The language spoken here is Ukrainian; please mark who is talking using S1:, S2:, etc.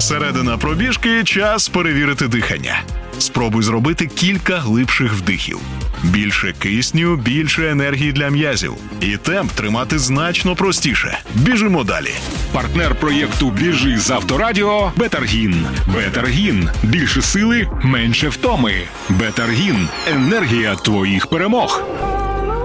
S1: Середина пробіжки – час перевірити дихання. Спробуй зробити кілька глибших вдихів. Більше кисню, більше енергії для м'язів. І темп тримати значно простіше. Біжимо далі.
S2: Партнер проєкту «Біжи» з Авторадіо – Бетаргін. Бетаргін. Більше сили, менше втоми. Бетаргін. Енергія твоїх перемог.